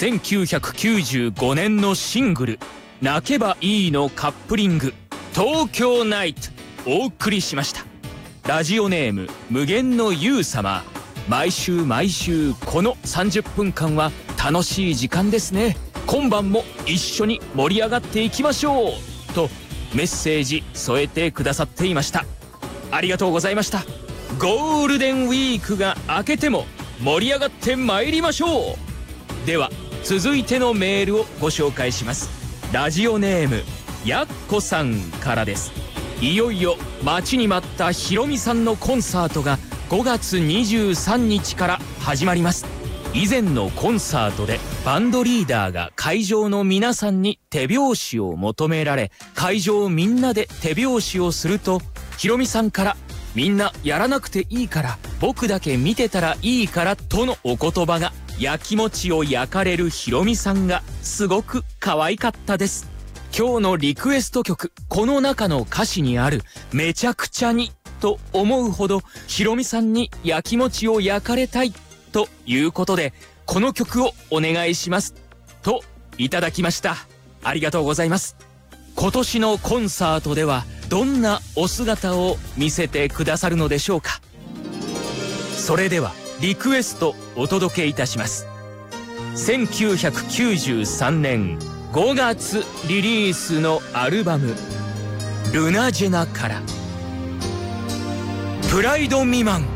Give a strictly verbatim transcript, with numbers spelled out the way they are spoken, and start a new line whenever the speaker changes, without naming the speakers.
せんきゅうひゃくきゅうじゅうごねんのシングル「泣けばいい」のカップリング「東京ナイト」お送りしました。ラジオネーム無限のユウ様、毎週毎週このさんじゅっぷんかんは楽しい時間ですね。今晩も一緒に盛り上がっていきましょうとメッセージ添えてくださっていました。ありがとうございました。ゴールデンウィークが明けても盛り上がってまいりましょう。では続いてのメールをご紹介します。ラジオネームやっこさんからです。いよいよ待ちに待ったひろみさんのコンサートがごがつにじゅうさんにちから始まります。以前のコンサートでバンドリーダーが会場の皆さんに手拍子を求められ、会場みんなで手拍子をすると、ひろみさんから「みんなやらなくていいから僕だけ見てたらいいから」とのお言葉が、やきもちを焼かれるひろみさんがすごく可愛かったです。今日のリクエスト曲、この中の歌詞にある「めちゃくちゃに」と思うほどひろみさんにやきもちを焼かれたいということで、この曲をお願いしますといただきました。ありがとうございます。今年のコンサートではどんなお姿を見せてくださるのでしょうか。それではリクエストお届けいたします。せんきゅうひゃくきゅうじゅうさんねんごがつリリースのアルバム「ルナジェナ」から「プライド未満」。